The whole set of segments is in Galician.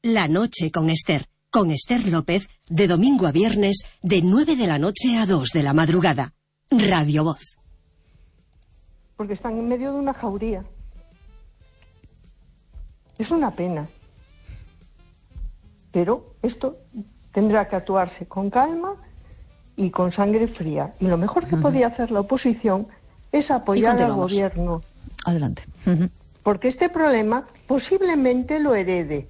La noche con Esther López, de domingo a viernes, de 9 de la noche a 2 de la madrugada. Radio Voz. Porque están en medio de una jauría. Es una pena. Pero esto tendrá que actuarse con calma y con sangre fría. Y lo mejor que podía hacer la oposición es apoyar al gobierno. Adelante. Porque este problema posiblemente lo herede.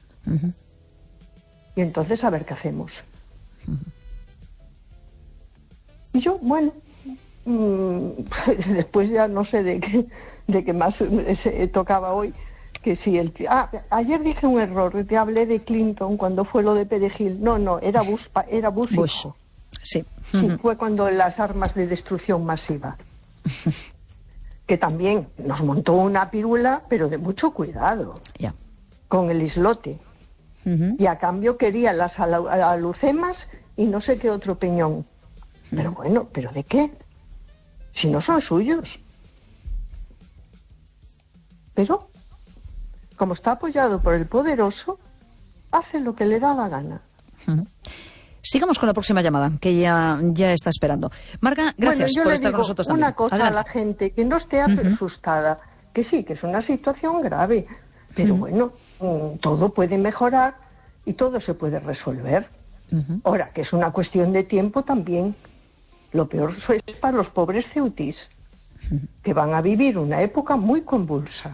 Y entonces a ver qué hacemos. Y yo, bueno, después ya no sé de qué más tocaba hoy. Que si ayer dije un error, te hablé de Clinton cuando fue lo de Perejil. No, era Bush hijo. Sí. Sí, fue cuando las armas de destrucción masiva. Que también nos montó una pirula, pero de mucho cuidado. Ya. Con el islote. Y a cambio quería las alucemas y no sé qué otro peñón. Pero bueno, ¿pero de qué? Si no son suyos. Pero, como está apoyado por el poderoso, hace lo que le da la gana. Sigamos con la próxima llamada, que ya está esperando. Marga, gracias por estar con nosotros también. Una cosa a la gente, que no esté asustada, que sí, que es una situación grave, pero bueno, todo puede mejorar y todo se puede resolver. Ahora, que es una cuestión de tiempo también. Lo peor es para los pobres ceutis, que van a vivir una época muy convulsa.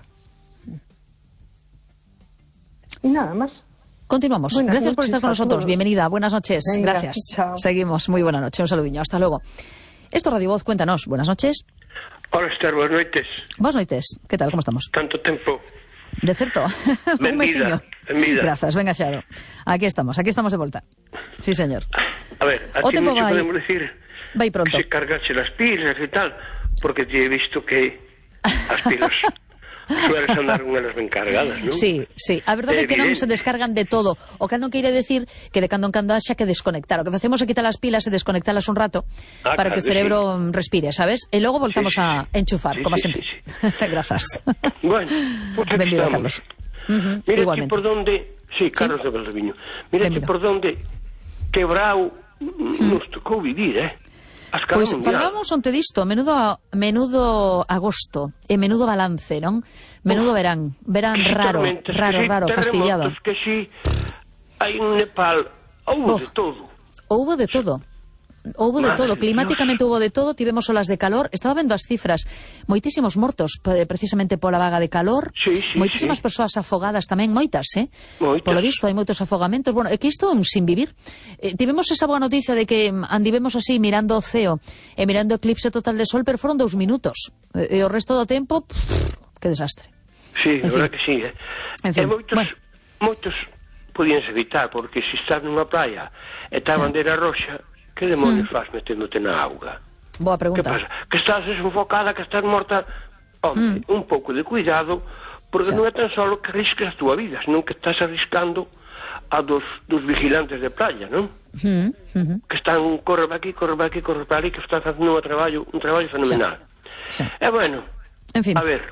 Y nada más. Continuamos. Gracias por estar con nosotros. Bienvenida. Buenas noches. Venga, gracias. chao. Seguimos. Muy buena noche. Un saludiño. Hasta luego. Esto Radio Voz, cuéntanos. Buenas noches. Hola, Esther, buenas noites. Buenas noites. ¿Qué tal? ¿Cómo estamos? Tanto tempo. De certo. Un mesiño. Gracias. Venga, Xaro. Aquí estamos de volta. Sí, señor. A ver, o así tempo mucho vai, podemos decir vai pronto. que se cargache las pilas y tal, porque te he visto que as pilas sueles andar con elas ben cargadas, non? Sí. A verdade é que non se descargan de todo. O que non queire decir que de cando en cando haxa que desconectar. O que facemos é quitar as pilas e desconectalas un rato para que o cerebro respire, sabes? E logo voltamos a enchufar, como sempre. Grazas. Bueno, pues aquí benvido, estamos. Carlos. Mira Igualmente. aquí por donde... Sí, Carlos de Valdeviño. Mira aquí por donde quebrao nos tocou vivir, a escala Pois mundial. falábamos onte disto, menudo agosto e menudo balance, non? Menudo verán raro, fastidiado. Que si hai en Nepal houve de todo. Houve de todo. Climáticamente houve de todo, tivemos olas de calor, estaba vendo as cifras, moitísimos mortos precisamente pola vaga de calor, moitísimas persoas afogadas tamén, moitas. Polo visto hai moitos afogamentos. Bueno, é que isto é un sin vivir. Tivemos esa boa noticia de que andivemos así mirando o ceo e mirando o eclipse total de sol, pero foron 2 minutos. E o resto do tempo, que desastre. Sí, a verdade que sí. En fin, moitos podíanse evitar, porque se estás nunha praia e está a bandeira roxa, que demonios faz meténdote na auga? Boa pregunta. Que pasa? Que estás desfocada, que estás morta. Hombre, un pouco de cuidado, porque non é tan solo que arrisques a túa vida, senón que estás arriscando a dos vigilantes de playa, non? Que están, corre para aquí, corre para ali, que están facendo un traballo fenomenal. E bueno, en fin. A ver,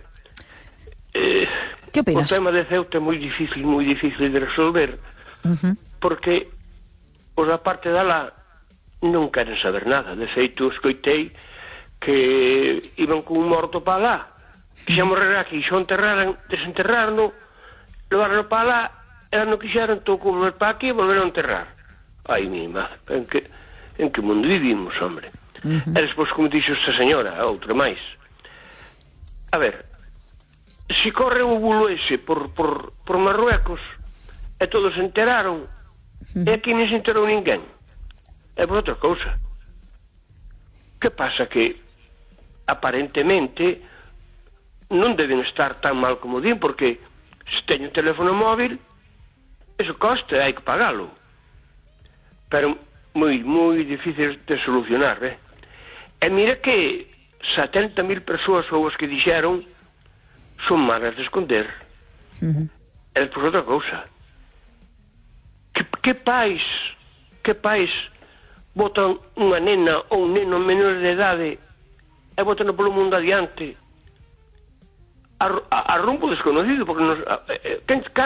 que opinas? O tema de Ceuta é moi difícil de resolver, porque os da parte de alá non queren saber nada. De feito, escoitei que iban con un morto para lá, que xa morrerá aquí, xo desenterrarno, levarlo para lá, e non quixeron, tocou volver para aquí e volveron a enterrar. Ai, mi madre, en que mundo vivimos, hombre? E despois, como dixo esta señora, outra máis, a ver, se corre o bulo ese por Marruecos e todos se enteraron, e aquí non se enterou ninguén, é por outra cousa. Que pasa? Que aparentemente non deben estar tan mal como din, porque se teño un teléfono móvil, eso costa, hai que pagalo, pero moi difícil de solucionar, e mira que 70.000 persoas ou as que dixeron son malas de esconder. É por outra cousa. Que pais botan unha nena ou un neno menor de idade e botan polo mundo adiante a rumbo desconocido, porque